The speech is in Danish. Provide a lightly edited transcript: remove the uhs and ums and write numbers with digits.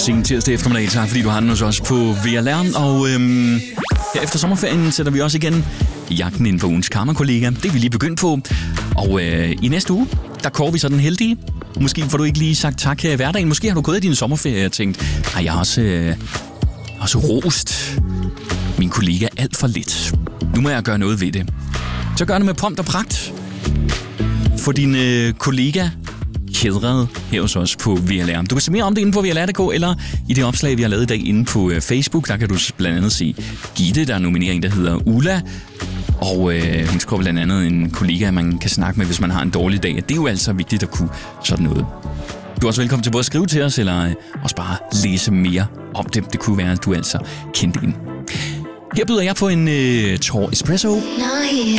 sen tirsdag eftermiddag. Tak fordi du har den hos os på VLR. Og her efter sommerferien sætter vi også igen jagten ind på ugens Karma-kollega. Det er vi lige begyndt på. Og i næste uge, der kårer vi så den heldige. Måske får du ikke lige sagt tak her i hverdagen. Måske har du gået i din sommerferie og tænkt, jeg har også rost min kollega alt for lidt. Nu må jeg gøre noget ved det. Så gør det med pomp og pragt. For din kollega hædret her hos os på VLR. Du kan se mere om det inde på VLR.dk, eller i det opslag, vi har lavet i dag inde på Facebook. Der kan du blandt andet se Gitte, der nominerer en, der hedder Ulla. Og hun skriver blandt andet en kollega, man kan snakke med, hvis man har en dårlig dag. Det er jo altså vigtigt at kunne sådan noget. Du er også velkommen til både at skrive til os, eller også bare læse mere om det. Det kunne være, at du altså kendte en. Her byder jeg på en tår espresso.